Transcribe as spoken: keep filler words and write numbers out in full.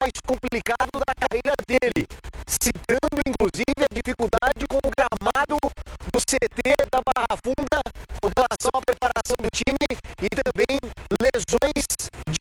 mais complicado da carreira dele, citando inclusive a dificuldade com o gramado do C T da Barra Funda com relação à preparação do time e também